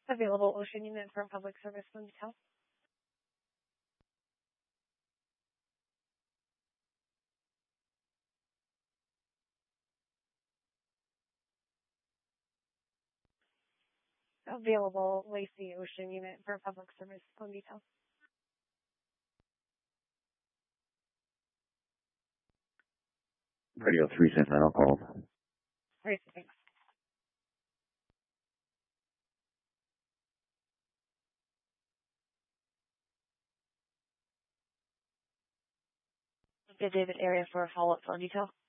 Available Ocean Unit for Public Service phone detail. Available Lacey Ocean Unit for Public Service phone detail. Radio 3 Sacramento call. Great, thanks. Good David area for a follow-up phone detail.